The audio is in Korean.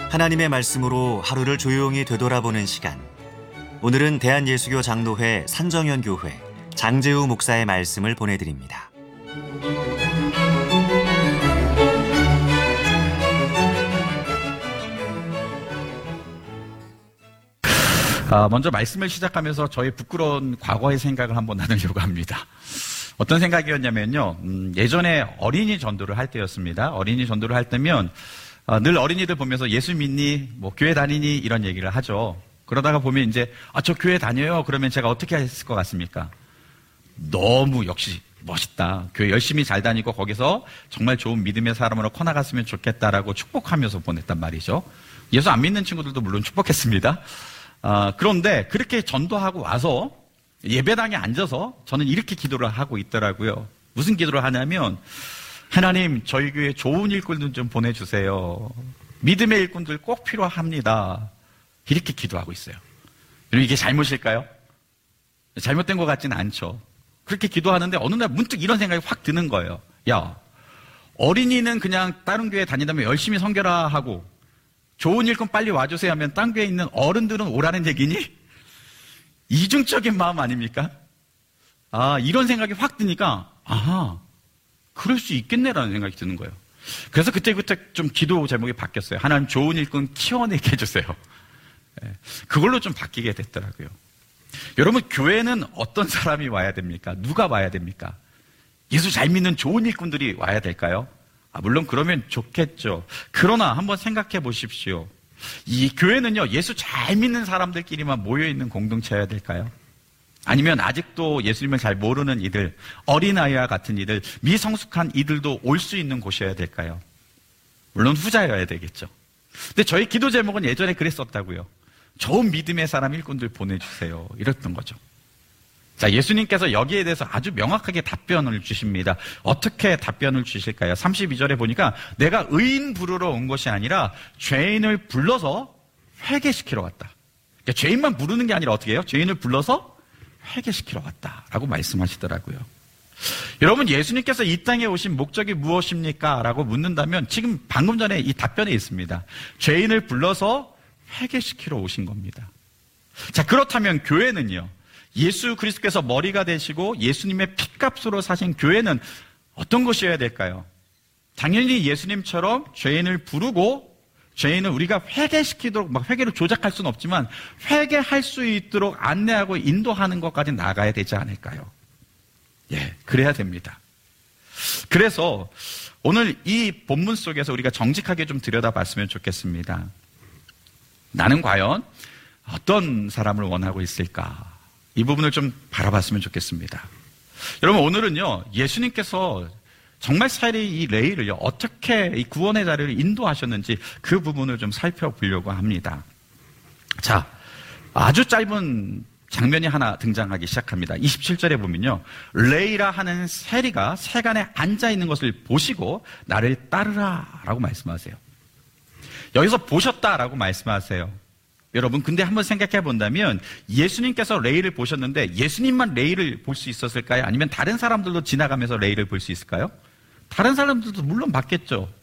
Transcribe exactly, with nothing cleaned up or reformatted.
하나님의 말씀으로 하루를 조용히 되돌아보는 시간. 오늘은 대한예수교 장로회 산정현교회 장재우 목사의 말씀을 보내드립니다. 아, 먼저 말씀을 시작하면서 저의 부끄러운 과거의 생각을 한번 나누려고 합니다. 어떤 생각이었냐면요, 음, 예전에 어린이 전도를 할 때였습니다. 어린이 전도를 할 때면 어, 늘 어린이들 보면서 예수 믿니? 뭐 교회 다니니? 이런 얘기를 하죠. 그러다가 보면 이제 아, 저 교회 다녀요. 그러면 제가 어떻게 했을 것 같습니까? 너무 역시 멋있다. 교회 열심히 잘 다니고 거기서 정말 좋은 믿음의 사람으로 커나갔으면 좋겠다라고 축복하면서 보냈단 말이죠. 예수 안 믿는 친구들도 물론 축복했습니다. 아, 그런데 그렇게 전도하고 와서 예배당에 앉아서 저는 이렇게 기도를 하고 있더라고요. 무슨 기도를 하냐면, 하나님, 저희 교회에 좋은 일꾼들 좀 보내주세요. 믿음의 일꾼들 꼭 필요합니다. 이렇게 기도하고 있어요. 여러분, 이게 잘못일까요? 잘못된 것 같지는 않죠. 그렇게 기도하는데 어느 날 문득 이런 생각이 확 드는 거예요. 야, 어린이는 그냥 다른 교회 다니다면 열심히 섬겨라 하고, 좋은 일꾼 빨리 와주세요 하면 딴 교회에 있는 어른들은 오라는 얘기니? 이중적인 마음 아닙니까? 아, 이런 생각이 확 드니까, 아하, 그럴 수 있겠네라는 생각이 드는 거예요. 그래서 그때부터 좀 기도 제목이 바뀌었어요. 하나님 좋은 일꾼 키워내게 해주세요. 그걸로 좀 바뀌게 됐더라고요. 여러분, 교회는 어떤 사람이 와야 됩니까? 누가 와야 됩니까? 예수 잘 믿는 좋은 일꾼들이 와야 될까요? 아, 물론 그러면 좋겠죠. 그러나 한번 생각해 보십시오. 이 교회는요, 예수 잘 믿는 사람들끼리만 모여있는 공동체여야 될까요? 아니면 아직도 예수님을 잘 모르는 이들, 어린아이와 같은 이들, 미성숙한 이들도 올 수 있는 곳이어야 될까요? 물론 후자여야 되겠죠. 근데 저희 기도 제목은 예전에 그랬었다고요. 좋은 믿음의 사람 일꾼들 보내주세요. 이랬던 거죠. 자, 예수님께서 여기에 대해서 아주 명확하게 답변을 주십니다. 어떻게 답변을 주실까요? 삼십이 절에 보니까 내가 의인 부르러 온 것이 아니라 죄인을 불러서 회개시키러 왔다. 그러니까 죄인만 부르는 게 아니라 어떻게 해요? 죄인을 불러서 회개시키러 왔다라고 말씀하시더라고요. 여러분, 예수님께서 이 땅에 오신 목적이 무엇입니까? 라고 묻는다면 지금 방금 전에 이 답변에 있습니다. 죄인을 불러서 회개시키러 오신 겁니다. 자, 그렇다면 교회는요, 예수 그리스도께서 머리가 되시고 예수님의 핏값으로 사신 교회는 어떤 것이어야 될까요? 당연히 예수님처럼 죄인을 부르고 죄인을 우리가 회개시키도록, 막 회개를 조작할 수는 없지만 회개할 수 있도록 안내하고 인도하는 것까지 나가야 되지 않을까요? 예, 그래야 됩니다. 그래서 오늘 이 본문 속에서 우리가 정직하게 좀 들여다봤으면 좋겠습니다. 나는 과연 어떤 사람을 원하고 있을까? 이 부분을 좀 바라봤으면 좋겠습니다. 여러분, 오늘은요, 예수님께서 정말 살이 이 레이를요, 어떻게 이 구원의 자리를 인도하셨는지 그 부분을 좀 살펴보려고 합니다. 자, 아주 짧은 장면이 하나 등장하기 시작합니다. 이십칠 절에 보면요, 레이라 하는 세리가 세간에 앉아 있는 것을 보시고 나를 따르라 라고 말씀하세요. 여기서 보셨다라고 말씀하세요. 여러분, 근데 한번 생각해 본다면 예수님께서 레이를 보셨는데 예수님만 레이를 볼 수 있었을까요? 아니면 다른 사람들도 지나가면서 레이를 볼 수 있을까요? 다른 사람들도 물론 봤겠죠.